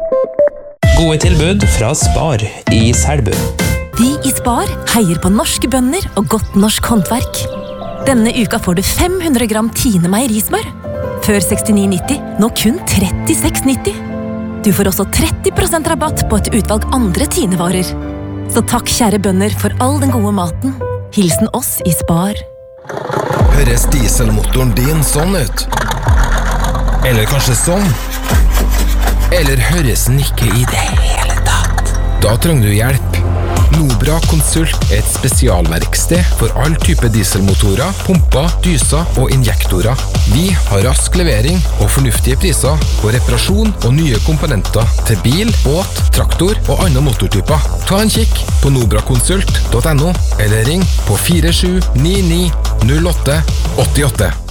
Gode tilbud fra Spar i Selbu. Vi i Spar heier på norske bønder og godt norsk håndverk. Denne uka får du 500 gram Tine meierismør. Før 69,90, nå kun 36,90. Du får også 30% rabatt på et utvalg andre Tine-varer. Så takk kjære bønder for all den gode maten. Hilsen oss i Spar. Høres dieselmotoren din sånn ut? Eller kanskje sånn? Eller høres den ikke i det hele tatt? Da trenger du hjelp. Nobra Consult er et spesialverksted for all type dieselmotorer, pumper, dyser og injektorer. Vi har rask levering og fornuftige priser på reparasjon og nye komponenter til bil, båt, traktor og andre motortyper. Ta en kikk på nobraconsult.no eller ring på 4799 0888.